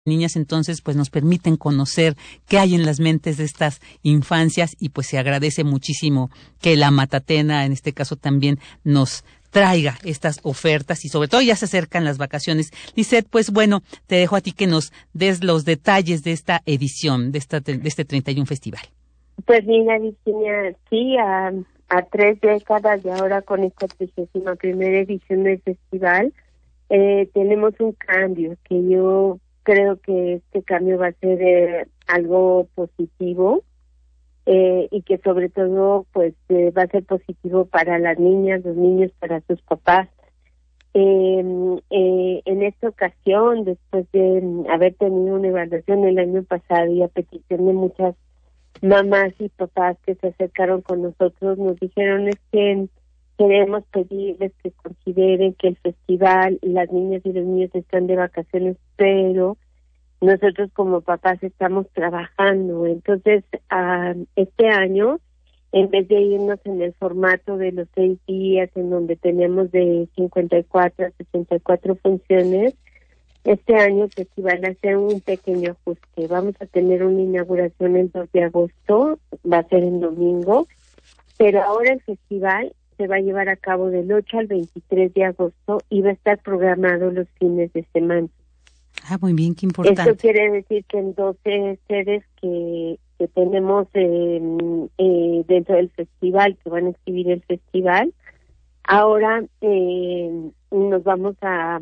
niñas, entonces pues nos permiten conocer qué hay en las mentes de estas infancias y pues se agradece muchísimo que la Matatena en este caso también nos traiga estas ofertas y sobre todo ya se acercan las vacaciones. Lisette, pues bueno, te dejo a ti que nos des los detalles de esta edición, de este 31 Festival. Pues mira, Virginia, sí, a 3 décadas y ahora con esta 31ª edición del festival, tenemos un cambio que yo creo que este cambio va a ser algo positivo y que sobre todo pues va a ser positivo para las niñas, los niños, para sus papás. En esta ocasión, después de haber tenido una evaluación el año pasado y a petición de muchas mamás y papás que se acercaron con nosotros, nos dijeron es que queremos pedirles que consideren que el festival, las niñas y los niños están de vacaciones, pero nosotros como papás estamos trabajando. Entonces, este año, en vez de irnos en el formato de los 6 días, en donde tenemos de 54 a 64 funciones, este año el festival hace un pequeño ajuste. Vamos a tener una inauguración el 2 de agosto, va a ser en domingo, pero ahora el festival se va a llevar a cabo del 8 al 23 de agosto y va a estar programado los fines de semana. Muy bien, qué importante. Esto quiere decir que en 12 sedes que tenemos dentro del festival, que van a exhibir el festival, ahora nos vamos a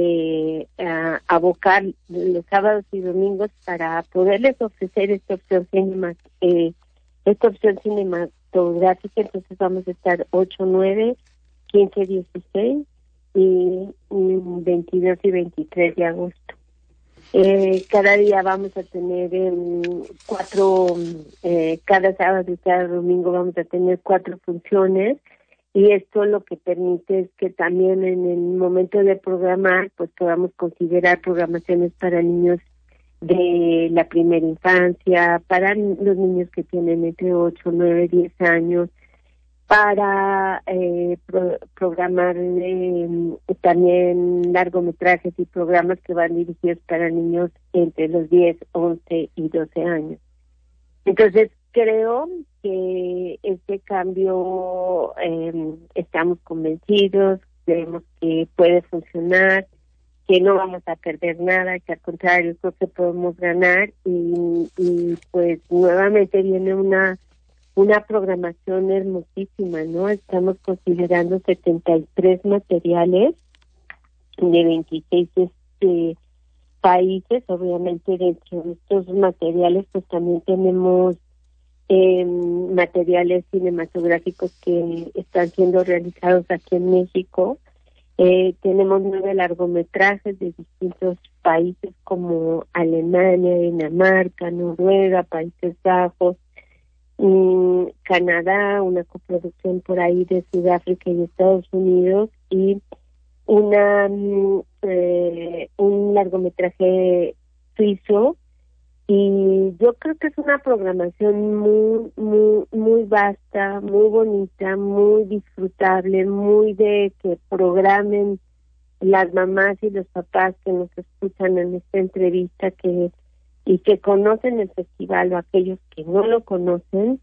abocar los sábados y domingos para poderles ofrecer esta opción cinematográfica. Entonces vamos a estar 8, 9, 15, 16 y 22 y 23 de agosto. Cada día vamos a tener cada sábado y cada domingo vamos a tener 4 funciones, y esto lo que permite es que también en el momento de programar pues podamos considerar programaciones para niños de la primera infancia, para los niños que tienen entre 8, 9, 10 años, para programar también largometrajes y programas que van dirigidos para niños entre los 10, 11 y 12 años. Entonces, creo que este cambio estamos convencidos, creemos que puede funcionar, que no vamos a perder nada, que al contrario creo que podemos ganar y pues nuevamente viene una programación hermosísima, ¿no? Estamos considerando 73 materiales de 26 países. Obviamente dentro de estos materiales pues también tenemos materiales cinematográficos que están siendo realizados aquí en México. Tenemos 9 largometrajes de distintos países como Alemania, Dinamarca, Noruega, Países Bajos, Canadá, una coproducción por ahí de Sudáfrica y Estados Unidos, y un largometraje suizo. Y yo creo que es una programación muy vasta, muy bonita, muy disfrutable, muy de que programen las mamás y los papás que nos escuchan en esta entrevista y que conocen el festival, o aquellos que no lo conocen,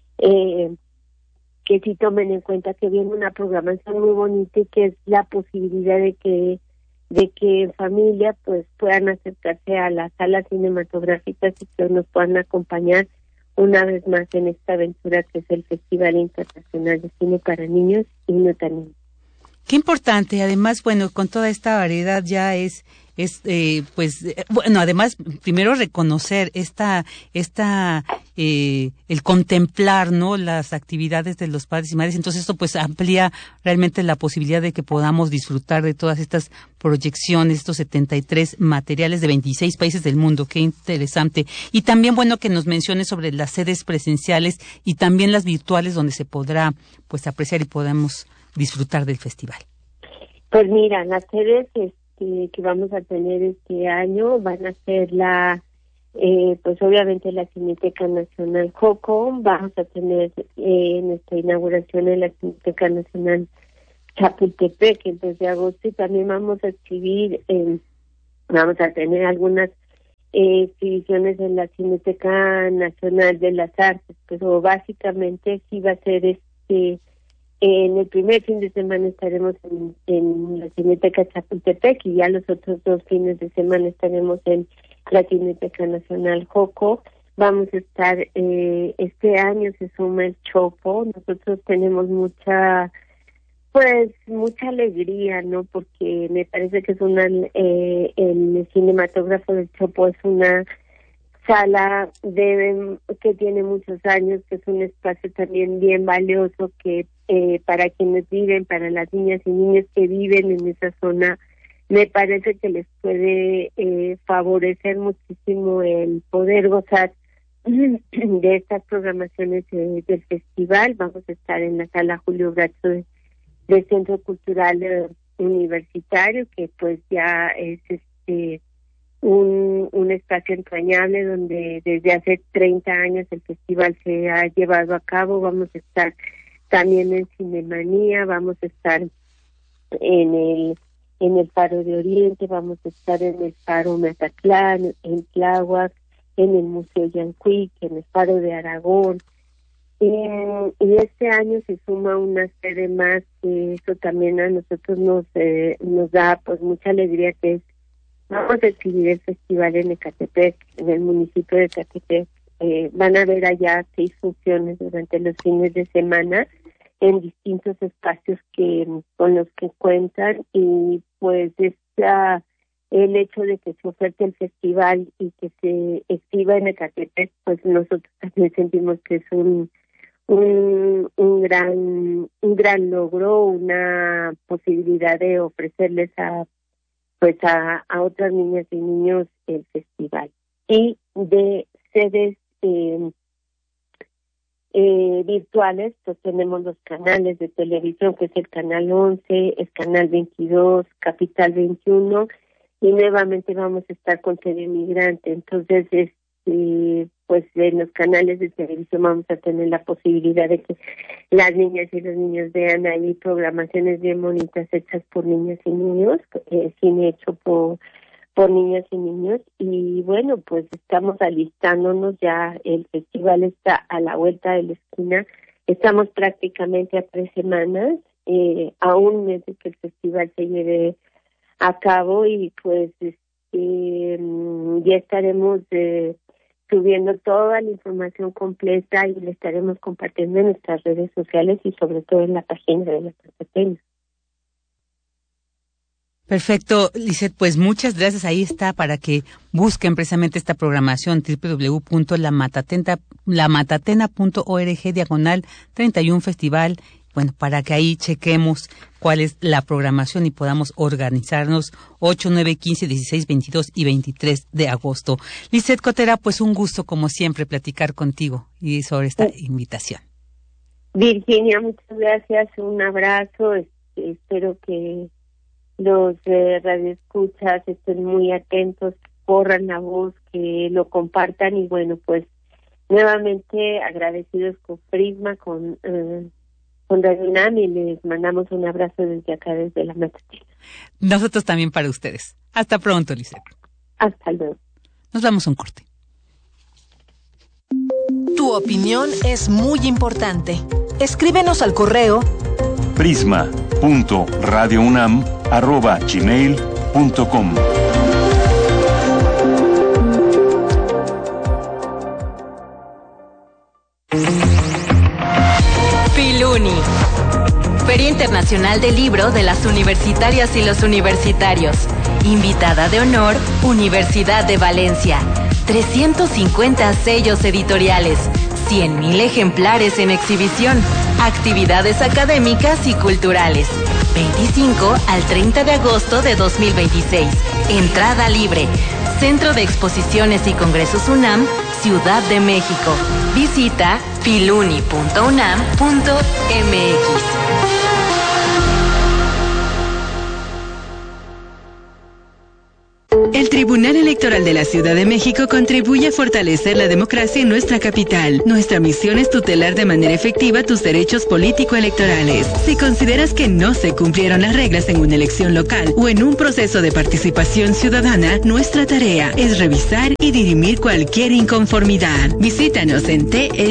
que sí tomen en cuenta que viene una programación muy bonita y que es la posibilidad de que en familia pues puedan acercarse a las salas cinematográficas y que nos puedan acompañar una vez más en esta aventura que es el Festival Internacional de Cine para Niños y No Tan Niños. Qué importante, además, bueno, con toda esta variedad ya bueno, además, primero reconocer el contemplar, ¿no?, las actividades de los padres y madres. Entonces esto pues amplía realmente la posibilidad de que podamos disfrutar de todas estas proyecciones, estos 73 materiales de 26 países del mundo. Qué interesante. Y también, bueno, que nos menciones sobre las sedes presenciales y también las virtuales donde se podrá pues apreciar y podamos disfrutar del festival. Pues mira, las sedes que vamos a tener este año van a ser pues obviamente la Cineteca Nacional Joco. Vamos a tener nuestra inauguración en la Cineteca Nacional Chapultepec el 2 de agosto, y también vamos a tener algunas exhibiciones en la Cineteca Nacional de las Artes, pero básicamente sí va a ser en el primer fin de semana estaremos en la Cineteca Chapultepec y ya los otros 2 fines de semana estaremos en la Cineteca Nacional Joco. Vamos a estar, este año se suma el Chopo. Nosotros tenemos mucha alegría, ¿no? Porque me parece que es el cinematógrafo del Chopo es una sala que tiene muchos años, que es un espacio también bien valioso que para quienes viven, para las niñas y niños que viven en esa zona, me parece que les puede favorecer muchísimo el poder gozar de estas programaciones del festival. Vamos a estar en la sala Julio Bracho del Centro Cultural Universitario, que pues ya es un espacio entrañable donde desde hace 30 años el festival se ha llevado a cabo. Vamos a estar también en Cinemanía, vamos a estar en el Faro de Oriente, vamos a estar en el Faro Mazatlán, en Tláhuac, en el Museo Yancuic, en el Faro de Aragón. Y este año se suma una sede más, que eso también a nosotros nos da pues mucha alegría, que es vamos a exhibir el festival en Ecatepec, en el municipio de Ecatepec. Van a haber allá 6 funciones durante los fines de semana en distintos espacios con los que cuentan, y pues el hecho de que se oferte el festival y que se exhiba en Ecatepec, pues nosotros también sentimos que es un gran logro, una posibilidad de ofrecerles a otras niñas y niños el festival. Y de sedes virtuales, pues tenemos los canales de televisión, que es el Canal 11, el Canal 22, Capital 21, y nuevamente vamos a estar con TV Migrante. Entonces, pues en los canales de televisión vamos a tener la posibilidad de que las niñas y los niños vean ahí programaciones bien bonitas hechas por niñas y niños, cine hecho por niñas y niños. Y bueno, pues estamos alistándonos, ya el festival está a la vuelta de la esquina, estamos prácticamente a 3 semanas, a un mes de que el festival se lleve a cabo, y pues ya estaremos subiendo toda la información completa y la estaremos compartiendo en nuestras redes sociales y sobre todo en la página de la Pena. Perfecto, Lisette, pues muchas gracias. Ahí está para que busquen precisamente esta programación, www.lamatatena.org/31 festival. Bueno, para que ahí chequemos cuál es la programación y podamos organizarnos 8, 9, 15, 16, 22 y 23 de agosto. Lisette Cotera, pues un gusto como siempre platicar contigo y sobre esta invitación. Virginia, muchas gracias, un abrazo, espero que los radioescuchas estén muy atentos, corran la voz, que lo compartan, y bueno, pues nuevamente agradecidos con Prisma, con Radio UNAM, y les mandamos un abrazo desde acá, desde la Matatina. Nosotros también para ustedes. Hasta pronto, Lisette. Hasta luego. Nos vamos a un corte. Tu opinión es muy importante. Escríbenos al correo prisma.radiounam@gmail.com. Filuni, Feria Internacional del Libro de las Universitarias y los Universitarios. Invitada de honor, Universidad de Valencia. 350 sellos editoriales, 100,000 ejemplares en exhibición, actividades académicas y culturales. 25 al 30 de agosto de 2026. Entrada libre. Centro de Exposiciones y Congresos UNAM, Ciudad de México. Visita filuni.unam.mx. El Tribunal Electoral de la Ciudad de México contribuye a fortalecer la democracia en nuestra capital. Nuestra misión es tutelar de manera efectiva tus derechos político-electorales. Si consideras que no se cumplieron las reglas en una elección local o en un proceso de participación ciudadana, nuestra tarea es revisar y dirimir cualquier inconformidad. Visítanos en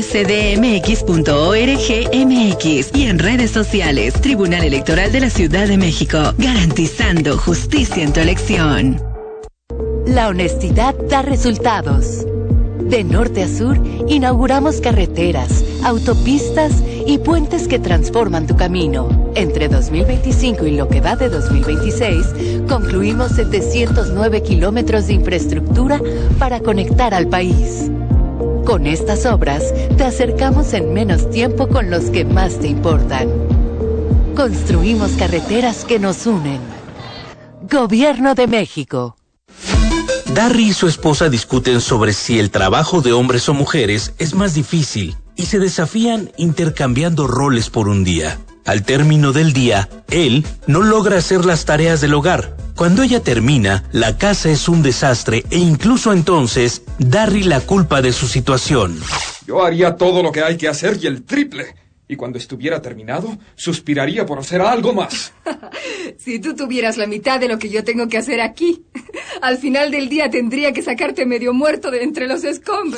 tsdmx.org.mx y en redes sociales. Tribunal Electoral de la Ciudad de México, garantizando justicia en tu elección. La honestidad da resultados. De norte a sur, inauguramos carreteras, autopistas y puentes que transforman tu camino. Entre 2025 y lo que va de 2026, concluimos 709 kilómetros de infraestructura para conectar al país. Con estas obras, te acercamos en menos tiempo con los que más te importan. Construimos carreteras que nos unen. Gobierno de México. Darry y su esposa discuten sobre si el trabajo de hombres o mujeres es más difícil y se desafían intercambiando roles por un día. Al término del día, él no logra hacer las tareas del hogar. Cuando ella termina, la casa es un desastre e incluso entonces, Darry la culpa de su situación. Yo haría todo lo que hay que hacer y el triple. Y cuando estuviera terminado, suspiraría por hacer algo más. Si tú tuvieras la mitad de lo que yo tengo que hacer aquí, al final del día tendría que sacarte medio muerto de entre los escombros.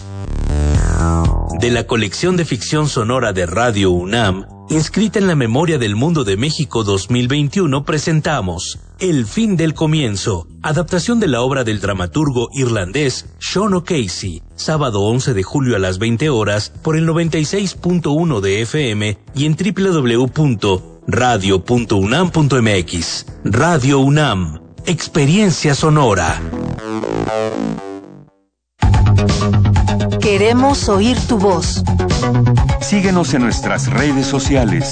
De la colección de ficción sonora de Radio UNAM, inscrita en la Memoria del Mundo de México 2021, presentamos El fin del comienzo, adaptación de la obra del dramaturgo irlandés Sean O'Casey, sábado 11 de julio a las 20 horas por el 96.1 de FM y en www.radio.unam.mx. Radio UNAM, experiencia sonora. Queremos oír tu voz. Síguenos en nuestras redes sociales.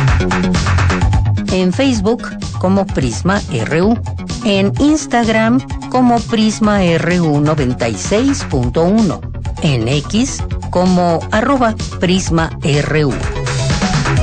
En Facebook como Prisma RU, en Instagram como Prisma RU 96.1, en X como @Prisma RU.